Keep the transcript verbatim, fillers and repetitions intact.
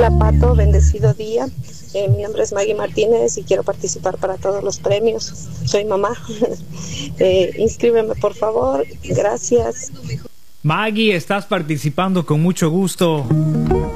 Hola Pato, bendecido día. Eh, mi nombre es Maggie Martínez y quiero participar para todos los premios. Soy mamá. eh, inscríbeme por favor. Gracias. Maggie, estás participando con mucho gusto.